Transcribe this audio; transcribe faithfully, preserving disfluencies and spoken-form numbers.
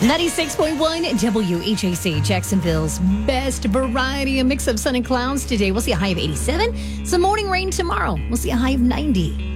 ninety-six point one W H A C, Jacksonville's best variety, a mix of sun and clouds today. We'll see a high of eighty-seven. Some morning rain tomorrow. We'll see a high of ninety.